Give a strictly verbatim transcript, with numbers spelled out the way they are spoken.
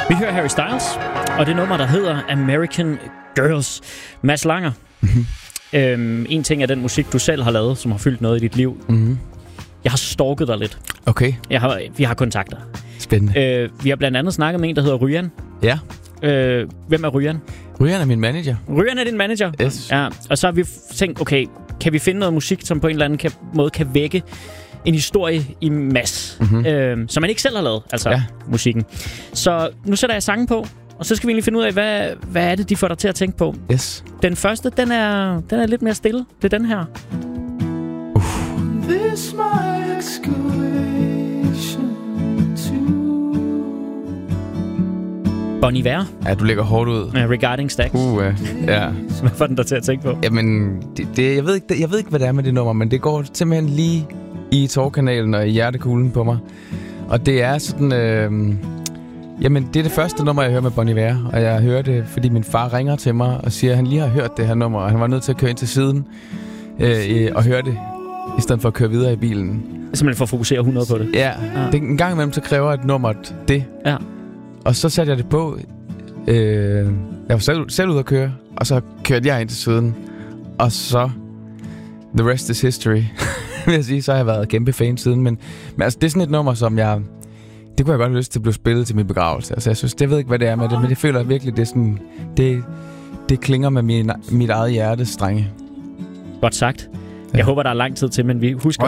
Vi hører Harry Styles, og det nummer, der hedder American Girls. Mads Langer, mm-hmm. øhm, en ting er den musik, du selv har lavet, som har fyldt noget i dit liv. Mm-hmm. Jeg har stalket dig lidt. Okay. Jeg har, vi har kontakter. Spændende. Øh, vi har blandt andet snakket med en, der hedder Ryan. Ja. Øh, hvem er Ryan? Ryan er min manager. Ryan er din manager? Yes. Ja, og så har vi tænkt, okay, kan vi finde noget musik, som på en eller anden kan, måde kan vække en historie i Mads, mm-hmm. øh, som man ikke selv har lavet, altså ja. musikken. Så nu sætter jeg sangen på, og så skal vi lige finde ud af, hvad, hvad er det, de får dig til at tænke på. Yes. Den første, den er, den er lidt mere stille. Det er den her. Uh. This my excavation to Bon Iver. Ja, du lægger hårdt ud. Uh, Regarding Stacks. Uh, uh, ja. Hvad får den der til at tænke på? Jamen, det, det, jeg, ved ikke, jeg ved ikke, hvad det er med det nummer, men det går simpelthen lige i tårkanalen og i hjertekuglen på mig. Og det er sådan... Øh, jamen, det er det første nummer, jeg hører med Bon Iver. Og jeg hører det, fordi min far ringer til mig og siger, at han lige har hørt det her nummer. Og han var nødt til at køre ind til siden øh, og høre det, i stedet for at køre videre i bilen. Simpelthen for at fokusere hundrede på det? Ja. ja. Det, en gang imellem, så kræver et nummer det. Ja. Og så satte jeg det på. Øh, jeg var selv, selv ude at køre, og så kørte jeg ind til siden. Og så... The rest is history, vil jeg sige. Så har jeg været kæmpe fan siden. Men, men altså, det er sådan et nummer, som jeg... Det kunne jeg godt have lyst til at blive spillet til min begravelse. Altså, jeg synes, det ved ikke, hvad det er med det, men jeg føler virkelig, det er sådan... Det, det klinger med min, mit eget hjertes strenge. Godt sagt. Jeg ja. håber, der er lang tid til, men vi husker